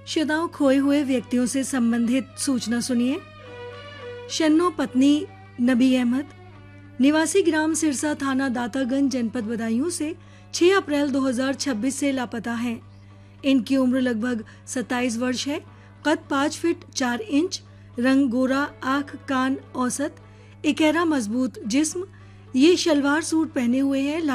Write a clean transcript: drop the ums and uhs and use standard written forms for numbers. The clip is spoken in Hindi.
श्रोताओं, खोए हुए व्यक्तियों से संबंधित सूचना सुनिए। शन्नो पत्नी नबी अहमद निवासी ग्राम सिरसा, थाना दातागंज, जनपद बदायूं से 6 अप्रैल 2026 से लापता हैं। इनकी उम्र लगभग 27 वर्ष है। कद 5 फीट 4 इंच, रंग गोरा, आंख कान औसत, इकेरा मजबूत जिस्म। ये शलवार सूट पहने हुए है।